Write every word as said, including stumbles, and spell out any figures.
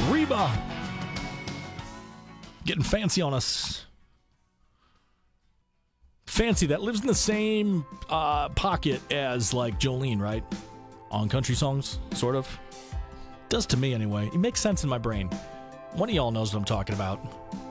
Reba. Getting fancy on us. Fancy, that lives in the same uh, pocket as, like, Jolene, right? On country songs, sort of. Does to me, anyway. It makes sense in my brain. One of y'all knows what I'm talking about.